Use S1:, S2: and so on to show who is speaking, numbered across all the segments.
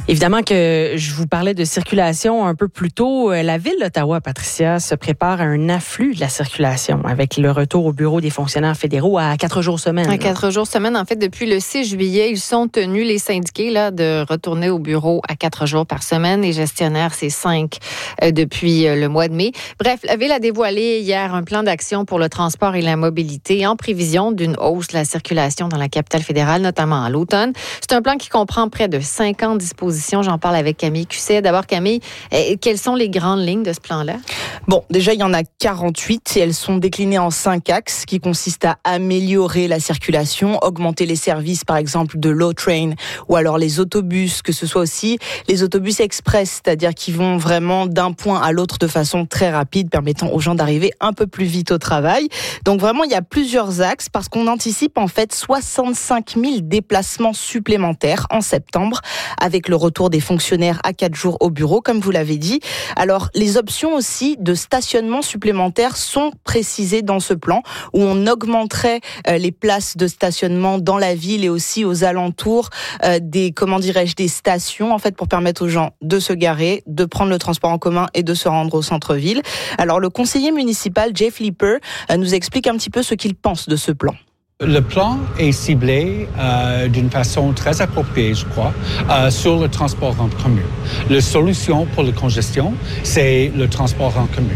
S1: Évidemment que je vous parlais de circulation un peu plus tôt. La ville d'Ottawa, Patricia, se prépare à un afflux de la circulation avec le retour au bureau des fonctionnaires fédéraux à 4 jours semaine.
S2: À 4 jours semaine, en fait, depuis le 6 juillet, ils sont tenus, les syndiqués, là, de retourner au bureau à 4 jours par semaine. Les gestionnaires, c'est 5 depuis le mois de mai. Bref, la ville a dévoilé hier un plan d'action pour le transport et la mobilité en prévision d'une hausse de la circulation dans la capitale fédérale, notamment à l'automne. C'est un plan qui comprend près de 50 dispositions. J'en parle avec Camille Cusset. D'abord, Camille, quelles sont les grandes lignes de ce plan-là?
S3: Bon, déjà, il y en a 48 et elles sont déclinées en 5 axes qui consistent à améliorer la circulation, augmenter les services, par exemple, de Low Train ou alors les autobus, que ce soit aussi les autobus express, c'est-à-dire qui vont vraiment d'un point à l'autre de façon très rapide, permettant aux gens d'arriver un peu plus vite au travail. Donc vraiment, il y a plusieurs axes parce qu'on anticipe en fait 65 000 déplacements supplémentaires en septembre avec le retour des fonctionnaires à 4 jours au bureau, comme vous l'avez dit. Alors, les options aussi de stationnement supplémentaires sont précisées dans ce plan, où on augmenterait les places de stationnement dans la ville et aussi aux alentours des stations, en fait, pour permettre aux gens de se garer, de prendre le transport en commun et de se rendre au centre-ville. Alors, le conseiller municipal, Jeff Leeper, nous explique un petit peu ce qu'il pense de ce plan.
S4: Le plan est ciblé d'une façon très appropriée, je crois, sur le transport en commun. La solution pour la congestion, c'est le transport en commun.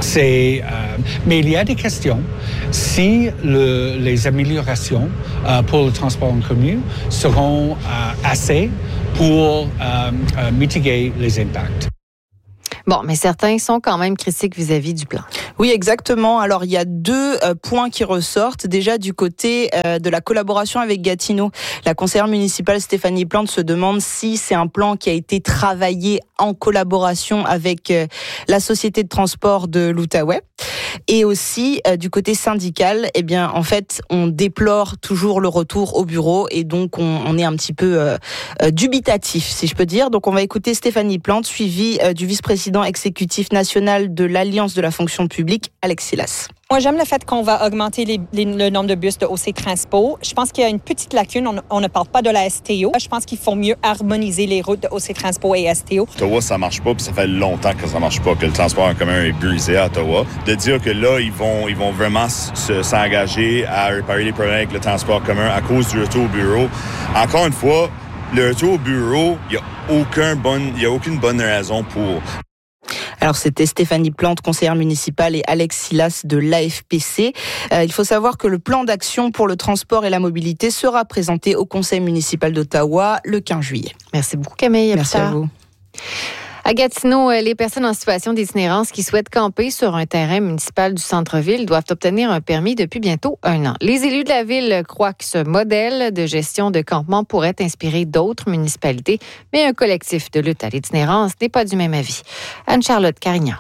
S4: Mais il y a des questions si les améliorations pour le transport en commun seront assez pour mitiguer les impacts.
S2: Bon, mais certains sont quand même critiques vis-à-vis du plan.
S3: Oui, exactement. Alors, il y a 2 points qui ressortent. Déjà, du côté de la collaboration avec Gatineau, la conseillère municipale Stéphanie Plante se demande si c'est un plan qui a été travaillé en collaboration avec la société de transport de l'Outaouais. Et aussi, du côté syndical, eh bien, en fait, on déplore toujours le retour au bureau et donc on est un petit peu dubitatif, si je peux dire. Donc, on va écouter Stéphanie Plante, suivie du vice-président exécutif national de l'Alliance de la fonction publique, Alex Silas.
S5: Moi, j'aime le fait qu'on va augmenter le nombre de bus de OC Transpo. Je pense qu'il y a une petite lacune. On ne parle pas de la STO. Je pense qu'il faut mieux harmoniser les routes de OC Transpo et STO.
S6: Ottawa, ça marche pas, puis ça fait longtemps que ça marche pas, que le transport en commun est brisé à Ottawa. De dire que là, ils vont vraiment s'engager à réparer les problèmes avec le transport commun à cause du retour au bureau. Encore une fois, le retour au bureau, il y a aucune bonne raison pour.
S3: Alors, c'était Stéphanie Plante, conseillère municipale, et Alex Silas de l'AFPC. Il faut savoir que le plan d'action pour le transport et la mobilité sera présenté au conseil municipal d'Ottawa le 15 juillet.
S2: Merci beaucoup, Camille.
S3: Merci à vous.
S2: À Gatineau, les personnes en situation d'itinérance qui souhaitent camper sur un terrain municipal du centre-ville doivent obtenir un permis depuis bientôt 1 an. Les élus de la ville croient que ce modèle de gestion de campement pourrait inspirer d'autres municipalités, mais un collectif de lutte à l'itinérance n'est pas du même avis. Anne-Charlotte Carignan.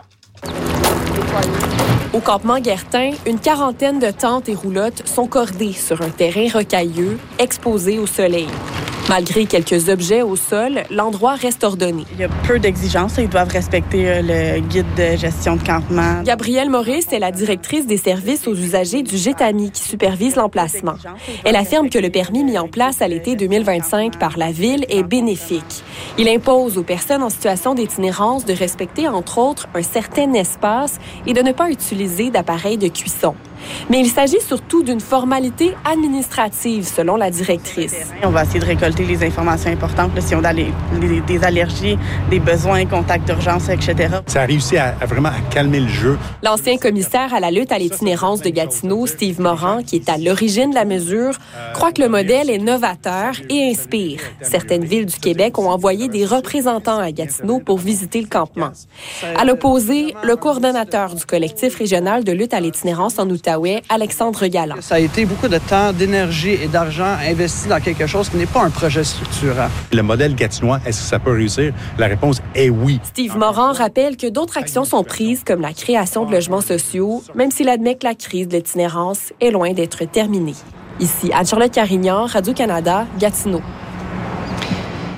S7: Au campement Guertin, une quarantaine de tentes et roulottes sont cordées sur un terrain rocailleux, exposé au soleil. Malgré quelques objets au sol, l'endroit reste ordonné.
S8: Il y a peu d'exigences. Ils doivent respecter le guide de gestion de campement.
S7: Gabrielle Maurice est la directrice des services aux usagers du GETAMI qui supervise l'emplacement. Elle affirme que le permis mis en place à l'été 2025 par la Ville est bénéfique. Il impose aux personnes en situation d'itinérance de respecter, entre autres, un certain espace et de ne pas utiliser d'appareils de cuisson. Mais il s'agit surtout d'une formalité administrative, selon la directrice.
S8: On va essayer de récolter les informations importantes, là, si on a des allergies, des besoins, contacts d'urgence, etc.
S9: Ça a réussi à vraiment calmer le jeu.
S7: L'ancien commissaire à la lutte à l'itinérance de Gatineau, Steve Moran, qui est à l'origine de la mesure, croit que le modèle est novateur et inspire. Certaines villes du Québec ont envoyé des représentants à Gatineau pour visiter le campement. À l'opposé, le coordonnateur du collectif régional de lutte à l'itinérance en Outaouais, Alexandre Galland.
S10: Ça a été beaucoup de temps, d'énergie et d'argent investi dans quelque chose qui n'est pas un projet structurant.
S9: Le modèle gatinois, est-ce que ça peut réussir? La réponse est oui.
S7: Steve Moran rappelle que d'autres actions sont prises, comme la création de logements sociaux, même s'il admet que la crise de l'itinérance est loin d'être terminée. Ici, Anne-Charlotte Carignan, Radio-Canada, Gatineau.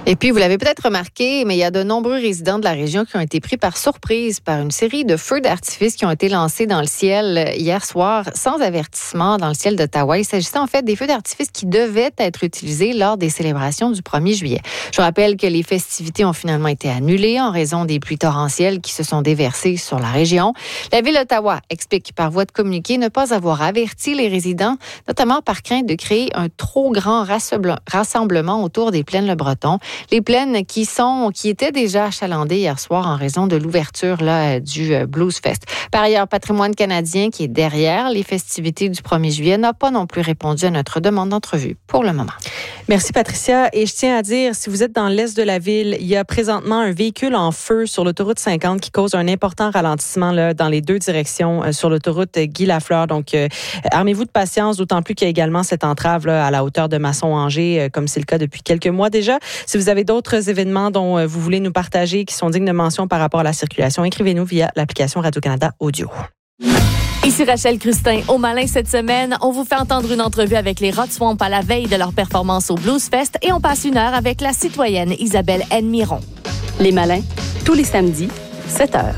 S2: Et puis, vous l'avez peut-être remarqué, mais il y a de nombreux résidents de la région qui ont été pris par surprise par une série de feux d'artifice qui ont été lancés dans le ciel hier soir sans avertissement dans le ciel d'Ottawa. Il s'agissait en fait des feux d'artifice qui devaient être utilisés lors des célébrations du 1er juillet. Je vous rappelle que les festivités ont finalement été annulées en raison des pluies torrentielles qui se sont déversées sur la région. La Ville d'Ottawa explique par voie de communiqué ne pas avoir averti les résidents, notamment par crainte de créer un trop grand rassemblement autour des plaines Le Breton. Les plaines qui étaient déjà achalandées hier soir en raison de l'ouverture du Blues Fest. Par ailleurs, Patrimoine canadien, qui est derrière les festivités du 1er juillet, n'a pas non plus répondu à notre demande d'entrevue pour le moment.
S1: Merci Patricia. Et je tiens à dire, si vous êtes dans l'est de la ville, il y a présentement un véhicule en feu sur l'autoroute 50 qui cause un important ralentissement dans les deux directions sur l'autoroute Guy Lafleur. Donc, armez-vous de patience, d'autant plus qu'il y a également cette entrave à la hauteur de Masson-Angers, comme c'est le cas depuis quelques mois déjà. Si vous avez d'autres événements dont vous voulez nous partager qui sont dignes de mention par rapport à la circulation, écrivez-nous via l'application Radio-Canada Audio.
S11: Ici Rachel Crustin. Au Malin cette semaine, on vous fait entendre une entrevue avec les Rod Swamp à la veille de leur performance au Blues Fest et on passe une heure avec la citoyenne Isabelle N. Miron.
S12: Les Malins, tous les samedis, 7h.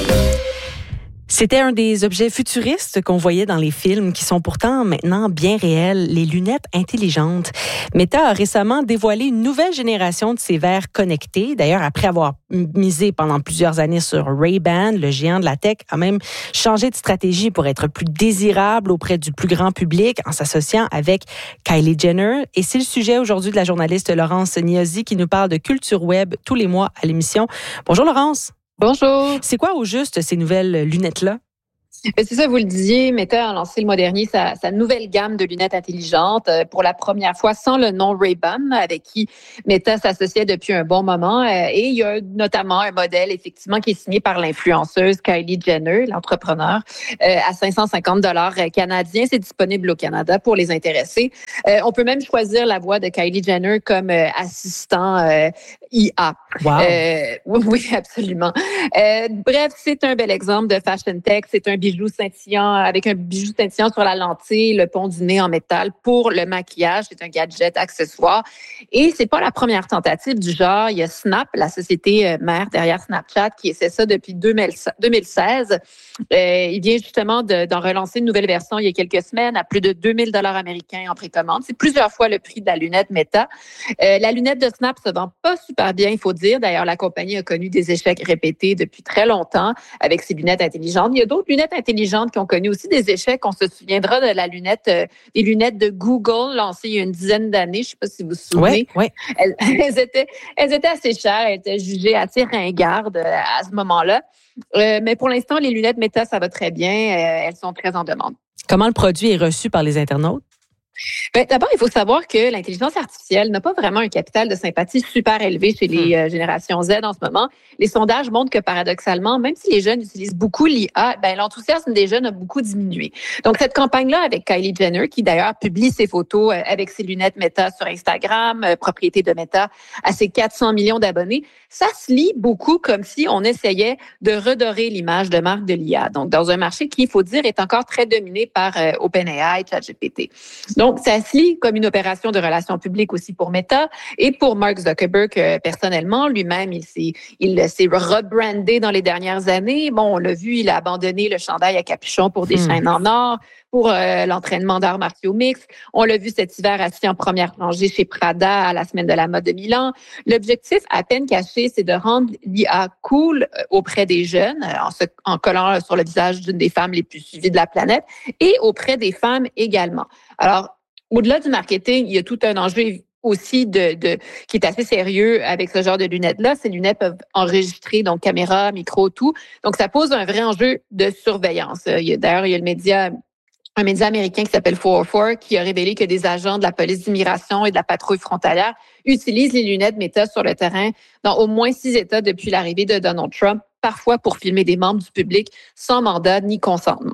S1: C'était un des objets futuristes qu'on voyait dans les films qui sont pourtant maintenant bien réels, les lunettes intelligentes. Meta a récemment dévoilé une nouvelle génération de ces verres connectés. D'ailleurs, après avoir misé pendant plusieurs années sur Ray-Ban, le géant de la tech a même changé de stratégie pour être plus désirable auprès du plus grand public en s'associant avec Kylie Jenner. Et c'est le sujet aujourd'hui de la journaliste Laurence Niozzi qui nous parle de culture web tous les mois à l'émission. Bonjour Laurence.
S13: Bonjour.
S1: C'est quoi au juste ces nouvelles lunettes-là?
S13: C'est ça, vous le disiez, Meta a lancé le mois dernier sa nouvelle gamme de lunettes intelligentes pour la première fois sans le nom Ray-Ban, avec qui Meta s'associait depuis un bon moment. Et il y a notamment un modèle, effectivement, qui est signé par l'influenceuse Kylie Jenner, l'entrepreneur, à 550 $ canadiens. C'est disponible au Canada pour les intéressés. On peut même choisir la voix de Kylie Jenner comme assistant IA.
S1: Wow.
S13: Oui, absolument. Bref, c'est un bel exemple de fashion tech. C'est un bijou scintillant, avec un bijou scintillant sur la lentille, le pont du nez en métal pour le maquillage. C'est un gadget accessoire. Et c'est pas la première tentative du genre. Il y a Snap, la société mère derrière Snapchat, qui essaie ça depuis 2016. Il vient justement d'en relancer une nouvelle version il y a quelques semaines à plus de 2000 $ américains en précommande. C'est plusieurs fois le prix de la lunette Meta. La lunette de Snap se vend pas super bien, il faut dire. D'ailleurs, la compagnie a connu des échecs répétés depuis très longtemps avec ses lunettes intelligentes. Il y a d'autres lunettes intelligentes qui ont connu aussi des échecs. On se souviendra de la lunette, des lunettes de Google lancées il y a une dizaine d'années. Je ne sais pas si vous vous souvenez.
S1: Oui.
S13: Elles étaient assez chères. Elles étaient jugées assez ringardes à ce moment-là. Mais pour l'instant, les lunettes Meta, ça va très bien. Elles sont très en demande.
S1: Comment le produit est reçu par les internautes?
S13: D'abord, il faut savoir que l'intelligence artificielle n'a pas vraiment un capital de sympathie super élevé chez les générations Z en ce moment. Les sondages montrent que paradoxalement, même si les jeunes utilisent beaucoup l'IA, l'enthousiasme des jeunes a beaucoup diminué. Donc, cette campagne-là avec Kylie Jenner, qui d'ailleurs publie ses photos avec ses lunettes Meta sur Instagram, propriété de Meta, à ses 400 millions d'abonnés, ça se lit beaucoup comme si on essayait de redorer l'image de marque de l'IA. Donc, dans un marché qui, il faut dire, est encore très dominé par OpenAI, ChatGPT. Donc, ça se lit comme une opération de relations publiques aussi pour Meta et pour Mark Zuckerberg personnellement. Lui-même, il s'est rebrandé dans les dernières années. Bon, on l'a vu, il a abandonné le chandail à capuchon pour des chaînes en or, pour l'entraînement d'arts martiaux mixtes. On l'a vu cet hiver assis en première rangée chez Prada à la Semaine de la mode de Milan. L'objectif, à peine caché, c'est de rendre l'IA cool auprès des jeunes, en collant sur le visage d'une des femmes les plus suivies de la planète, et auprès des femmes également. Alors, au-delà du marketing, il y a tout un enjeu aussi qui est assez sérieux avec ce genre de lunettes-là. Ces lunettes peuvent enregistrer, donc caméra, micro, tout. Donc, ça pose un vrai enjeu de surveillance. D'ailleurs, il y a un média américain qui s'appelle 404 qui a révélé que des agents de la police d'immigration et de la patrouille frontalière utilisent les lunettes Meta sur le terrain dans au moins 6 États depuis l'arrivée de Donald Trump, parfois pour filmer des membres du public sans mandat ni consentement.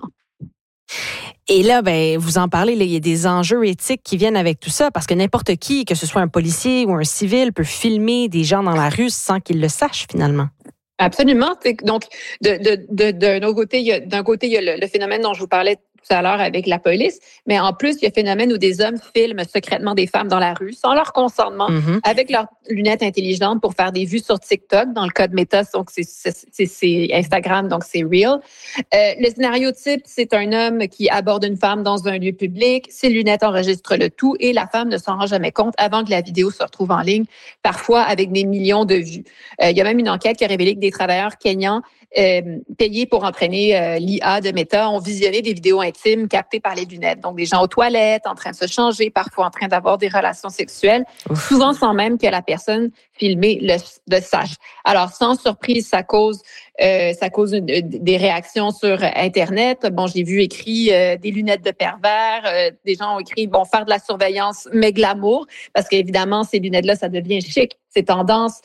S1: Et là, vous en parlez, il y a des enjeux éthiques qui viennent avec tout ça, parce que n'importe qui, que ce soit un policier ou un civil, peut filmer des gens dans la rue sans qu'ils le sachent finalement.
S13: Absolument. Donc, d'un côté, il y a le phénomène dont je vous parlais tout à l'heure avec la police. Mais en plus, il y a un phénomène où des hommes filment secrètement des femmes dans la rue sans leur consentement, avec leurs lunettes intelligentes pour faire des vues sur TikTok. Dans le cas de Meta, donc c'est Instagram, donc c'est Reel. Le scénario type, c'est un homme qui aborde une femme dans un lieu public. Ses lunettes enregistrent le tout et la femme ne s'en rend jamais compte avant que la vidéo se retrouve en ligne, parfois avec des millions de vues. Il y a même une enquête qui a révélé que des travailleurs kenyans payés pour entraîner l'IA de Meta ont visionné des vidéos intimes captées par les lunettes. Donc, des gens aux toilettes, en train de se changer, parfois en train d'avoir des relations sexuelles, souvent sans même que la personne filmée le sache. Alors, sans surprise, ça cause des réactions sur Internet. Bon, j'ai vu écrit des lunettes de pervers. Des gens ont écrit, faire de la surveillance, mais glamour, parce qu'évidemment, ces lunettes-là, ça devient chic, c'est tendance.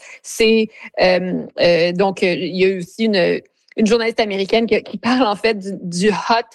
S13: Donc, il y a eu aussi une journaliste américaine qui parle en fait du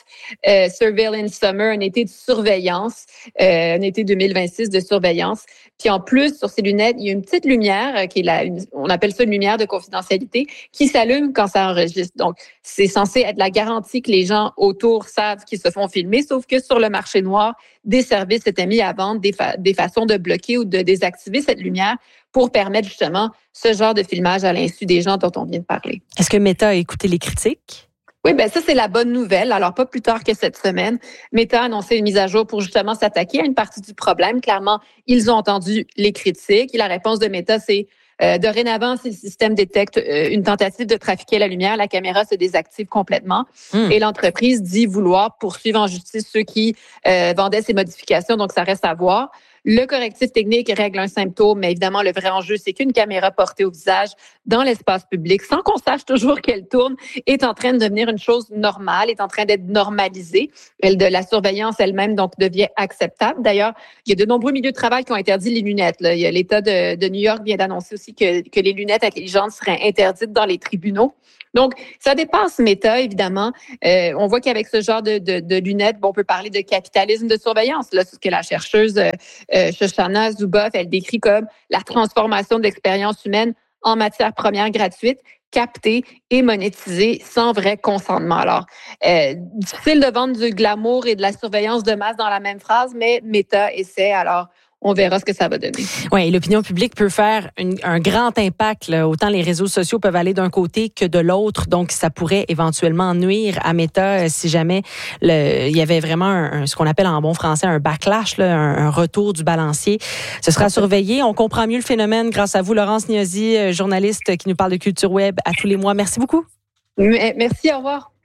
S13: hot surveillance summer, un été de surveillance, un été 2026 de surveillance. Puis en plus, sur ces lunettes, il y a une petite lumière qui est on appelle ça une lumière de confidentialité, qui s'allume quand ça enregistre. Donc, c'est censé être la garantie que les gens autour savent qu'ils se font filmer, sauf que sur le marché noir, des services étaient mis à vendre des façons de bloquer ou de désactiver cette lumière pour permettre justement ce genre de filmage à l'insu des gens dont on vient de parler.
S1: Est-ce que Meta a écouté les critiques?
S13: Oui, ça, c'est la bonne nouvelle. Alors, pas plus tard que cette semaine, Meta a annoncé une mise à jour pour justement s'attaquer à une partie du problème. Clairement, ils ont entendu les critiques. Et la réponse de Meta, c'est dorénavant, si le système détecte une tentative de trafiquer la lumière, la caméra se désactive complètement. Et l'entreprise dit vouloir poursuivre en justice ceux qui vendaient ces modifications. Donc, ça reste à voir. Le correctif technique règle un symptôme, mais évidemment, le vrai enjeu, c'est qu'une caméra portée au visage dans l'espace public, sans qu'on sache toujours qu'elle tourne, est en train de devenir une chose normale, est en train d'être normalisée. La surveillance elle-même, donc, devient acceptable. D'ailleurs, il y a de nombreux milieux de travail qui ont interdit les lunettes. Là. Il y a l'État de New York vient d'annoncer aussi que les lunettes intelligentes seraient interdites dans les tribunaux. Donc, ça dépasse Meta, évidemment. On voit qu'avec ce genre de lunettes, on peut parler de capitalisme de surveillance. Là, c'est ce que la chercheuse Shoshana Zuboff, elle décrit comme la transformation de l'expérience humaine en matière première gratuite, captée et monétisée sans vrai consentement. Alors, difficile de vendre du glamour et de la surveillance de masse dans la même phrase, mais Meta essaie. Alors, on verra ce que ça va donner.
S1: Oui, l'opinion publique peut faire un grand impact. Là. Autant les réseaux sociaux peuvent aller d'un côté que de l'autre. Donc, ça pourrait éventuellement nuire à Meta si jamais il y avait vraiment ce qu'on appelle en bon français un backlash, là, un retour du balancier. Ce sera surveillé. On comprend mieux le phénomène grâce à vous, Laurence Niazi, journaliste qui nous parle de culture web à tous les mois. Merci beaucoup.
S13: Merci, au revoir.